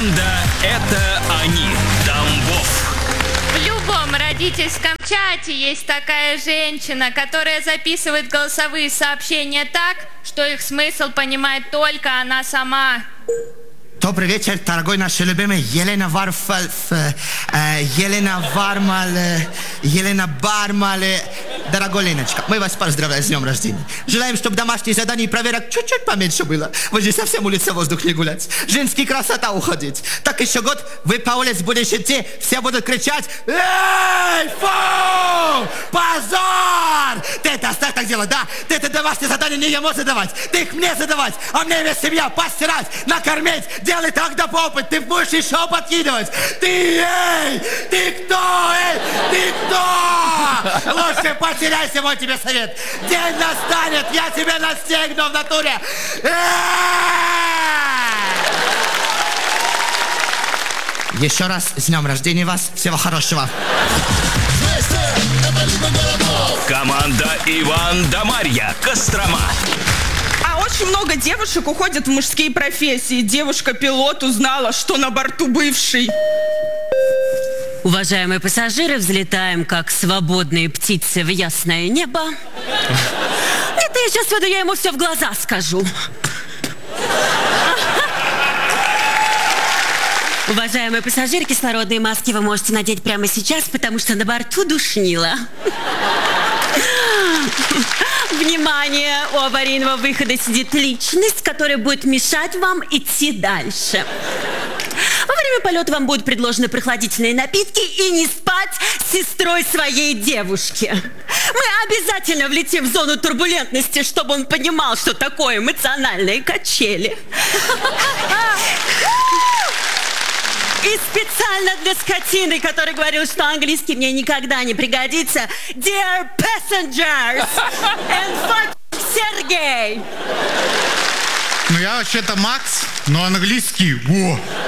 Команда «Это они». Тамбов. В любом родительском чате есть такая женщина, которая записывает голосовые сообщения так, что их смысл понимает только она сама. Добрый вечер, дорогой наш любимый Елена Бармал. Дорогой Леночка, мы вас поздравляем с днем рождения. Желаем, чтобы домашние задания и проверок чуть-чуть поменьше было. Вы же совсем улице воздух не гулять. Женский красота уходить. Так еще год, вы по улице будете идти, все будут кричать: «Эй, фу! Позор! Ты это оставь так делать, да? Ты это домашние задания не ему задавать, ты их мне задавать, а мне весь семья постирать, накормить. Делай так до попы, ты будешь еще подкидывать. Ты кто? Ты кто? Лучше потеряйся, мой тебе совет. День настанет, я тебя настигну в натуре. Еще раз с днем рождения вас. Всего хорошего. Команда Иван да Марья. Кострома. Очень много девушек уходят в мужские профессии. Девушка-пилот узнала, что на борту бывший. Уважаемые пассажиры, взлетаем как свободные птицы в ясное небо. Это я сейчас я ему все в глаза скажу. Уважаемые пассажиры, кислородные маски вы можете надеть прямо сейчас, потому что на борту душнило. Внимание! У аварийного выхода сидит личность, которая будет мешать вам идти дальше. Во время полета вам будут предложены прохладительные напитки и не спать с сестрой своей девушки. Мы обязательно влетим в зону турбулентности, чтобы он понимал, что такое эмоциональные качели. И специально для скотины, который говорил, что английский мне никогда не пригодится. Dear passengers and fuck Сергей. Ну я вообще-то Макс, но английский, во.